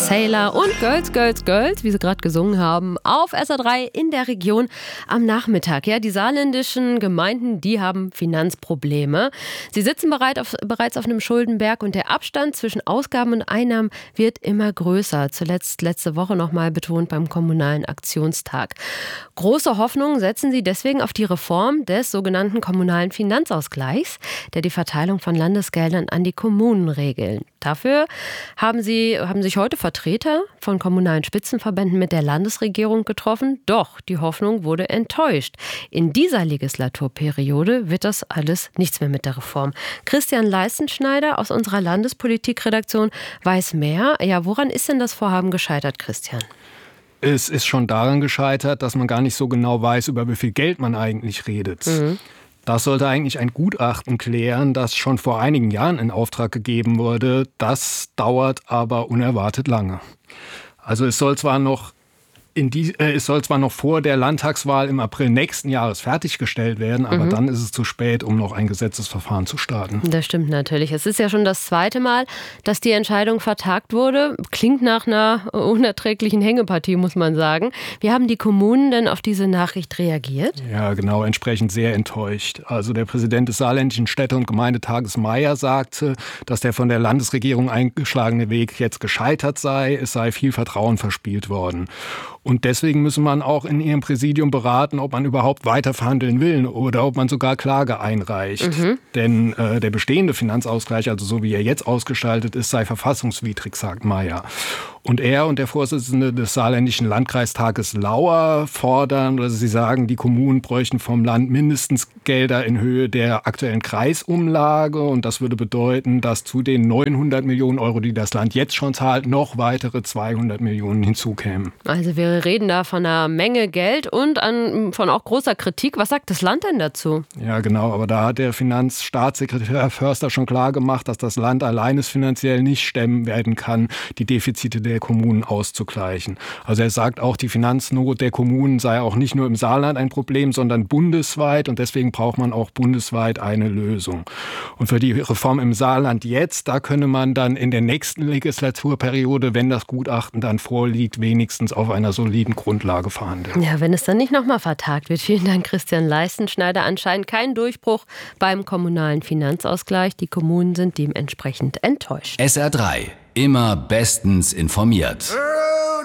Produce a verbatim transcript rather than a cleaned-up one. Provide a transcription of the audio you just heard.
Sailor und Girls, Girls, Girls, wie sie gerade gesungen haben, auf S R drei in der Region am Nachmittag. Ja, die saarländischen Gemeinden, die haben Finanzprobleme. Sie sitzen bereit auf, bereits auf einem Schuldenberg und der Abstand zwischen Ausgaben und Einnahmen wird immer größer. Zuletzt letzte Woche noch mal betont beim Kommunalen Aktionstag. Große Hoffnung setzen sie deswegen auf die Reform des sogenannten kommunalen Finanzausgleichs, der die Verteilung von Landesgeldern an die Kommunen regelt. Dafür haben sie haben sich heute Vertreter von kommunalen Spitzenverbänden mit der Landesregierung getroffen. Doch die Hoffnung wurde enttäuscht. In dieser Legislaturperiode wird das alles nichts mehr mit der Reform. Christian Leistenschneider aus unserer Landespolitikredaktion weiß mehr. Ja, woran ist denn das Vorhaben gescheitert, Christian? Es ist schon daran gescheitert, dass man gar nicht so genau weiß, über wie viel Geld man eigentlich redet. Mhm. Das sollte eigentlich ein Gutachten klären, das schon vor einigen Jahren in Auftrag gegeben wurde. Das dauert aber unerwartet lange. Also es soll zwar noch in die, äh, es soll zwar noch vor der Landtagswahl im April nächsten Jahres fertiggestellt werden, aber mhm. dann ist es zu spät, um noch ein Gesetzesverfahren zu starten. Das stimmt natürlich. Es ist ja schon das zweite Mal, dass die Entscheidung vertagt wurde. Klingt nach einer unerträglichen Hängepartie, muss man sagen. Wie haben die Kommunen denn auf diese Nachricht reagiert? Ja, genau, entsprechend sehr enttäuscht. Also der Präsident des saarländischen Städte- und Gemeindetages Meier sagte, dass der von der Landesregierung eingeschlagene Weg jetzt gescheitert sei. Es sei viel Vertrauen verspielt worden. Und deswegen müsse man auch in ihrem Präsidium beraten, ob man überhaupt weiter verhandeln will oder ob man sogar Klage einreicht. Mhm. Denn äh, der bestehende Finanzausgleich, also so wie er jetzt ausgestaltet ist, sei verfassungswidrig, sagt Meier. Und er und der Vorsitzende des saarländischen Landkreistages Lauer fordern, also sie sagen, die Kommunen bräuchten vom Land mindestens Gelder in Höhe der aktuellen Kreisumlage. Und das würde bedeuten, dass zu den neunhundert Millionen Euro, die das Land jetzt schon zahlt, noch weitere zweihundert Millionen hinzukämen. Also wir reden da von einer Menge Geld und an, von auch großer Kritik. Was sagt das Land denn dazu? Ja, genau. Aber da hat der Finanzstaatssekretär Förster schon klar gemacht, dass das Land allein es finanziell nicht stemmen werden kann, die Defizite der der Kommunen auszugleichen. Also er sagt auch, die Finanznot der Kommunen sei auch nicht nur im Saarland ein Problem, sondern bundesweit und deswegen braucht man auch bundesweit eine Lösung. Und für die Reform im Saarland jetzt, da könne man dann in der nächsten Legislaturperiode, wenn das Gutachten dann vorliegt, wenigstens auf einer soliden Grundlage verhandeln. Ja, wenn es dann nicht nochmal vertagt wird. Vielen Dank, Christian Leistenschneider. Anscheinend kein Durchbruch beim kommunalen Finanzausgleich. Die Kommunen sind dementsprechend enttäuscht. S R drei. Immer bestens informiert.